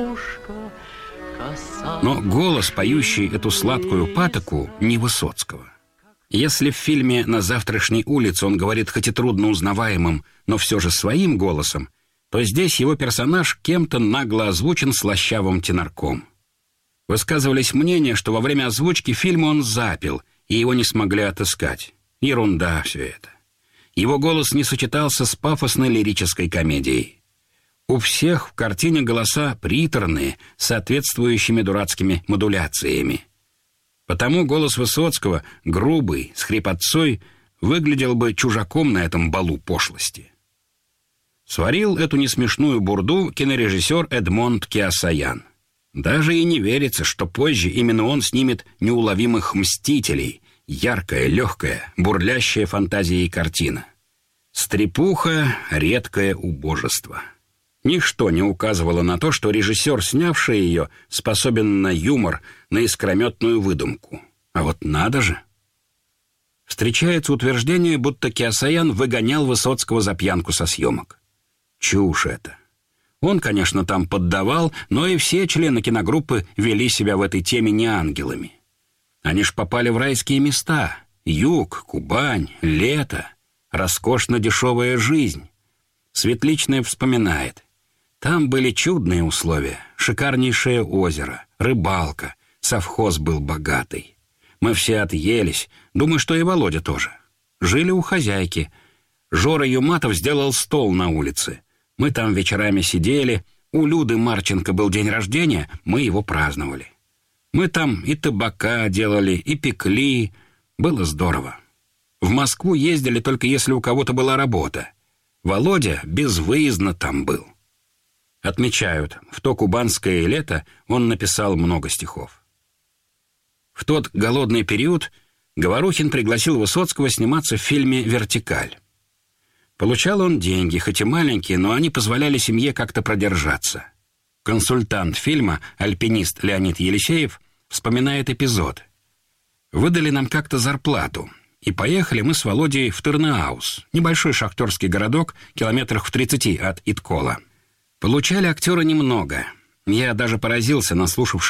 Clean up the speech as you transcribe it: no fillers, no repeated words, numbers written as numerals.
Но голос, поющий эту сладкую патоку, не Высоцкого. Если в фильме «На завтрашней улице» он говорит хоть и трудно узнаваемым, но все же своим голосом, то здесь его персонаж кем-то нагло озвучен слащавым тенорком. Высказывались мнения, что во время озвучки фильма он запил, и его не смогли отыскать. Ерунда все это. Его голос не сочетался с пафосной лирической комедией. У всех в картине голоса приторные, с соответствующими дурацкими модуляциями. Потому голос Высоцкого, грубый, с хрипотцой, выглядел бы чужаком на этом балу пошлости. Сварил эту несмешную бурду кинорежиссер Эдмонд Кеосаян. Даже и не верится, что позже именно он снимет «Неуловимых мстителей», яркая, легкая, бурлящая фантазией картина. Стрепуха — редкое убожество. Ничто не указывало на то, что режиссер, снявший ее, способен на юмор, на искрометную выдумку. А вот надо же! Встречается утверждение, будто Кеосаян выгонял Высоцкого за пьянку со съемок. Чушь это. Он, конечно, там поддавал, но и все члены киногруппы вели себя в этой теме не ангелами. Они ж попали в райские места. Юг, Кубань, лето, роскошно дешевая жизнь. Светличная вспоминает. Там были чудные условия, шикарнейшее озеро, рыбалка, совхоз был богатый. Мы все отъелись, думаю, что и Володя тоже. Жили у хозяйки. Жора Юматов сделал стол на улице. Мы там вечерами сидели, у Люды Марченко был день рождения, мы его праздновали. Мы там и табака делали, и пекли, было здорово. В Москву ездили только если у кого-то была работа. Володя безвыездно там был. Отмечают, в то кубанское лето он написал много стихов. В тот голодный период Говорухин пригласил Высоцкого сниматься в фильме «Вертикаль». Получал он деньги, хоть и маленькие, но они позволяли семье как-то продержаться. Консультант фильма, альпинист Леонид Елисеев, вспоминает эпизод. «Выдали нам как-то зарплату, и поехали мы с Володей в Тырныауз, небольшой шахтерский городок, километрах в 30 от Иткола. Получали актеры немного. Я даже поразился, наслушавшись